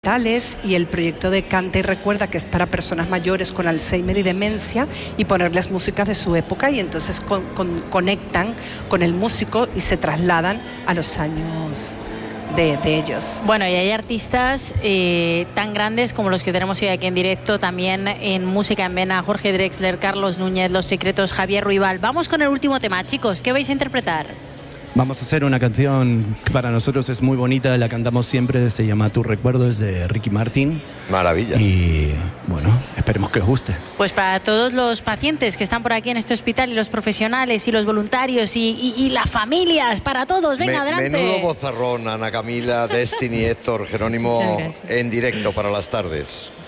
y el proyecto de Canta y Recuerda, que es para personas mayores con Alzheimer y demencia, y ponerles músicas de su época, y entonces conectan con el músico y se trasladan a los años de ellos. Bueno, y hay artistas tan grandes como los que tenemos hoy aquí en directo, también en Música en Vena: Jorge Drexler, Carlos Núñez, Los Secretos, Javier Ruibal. Vamos con el último tema, chicos. ¿Qué vais a interpretar? Vamos a hacer una canción que para nosotros es muy bonita, la cantamos siempre, se llama Tu Recuerdo, es de Ricky Martin. Maravilla. Y bueno, esperemos que os guste. Pues para todos los pacientes que están por aquí en este hospital, y los profesionales y los voluntarios y las familias, para todos, venga, adelante. Menudo bozarrón, Ana Camila, Destiny, Héctor, Jerónimo, en directo para las tardes.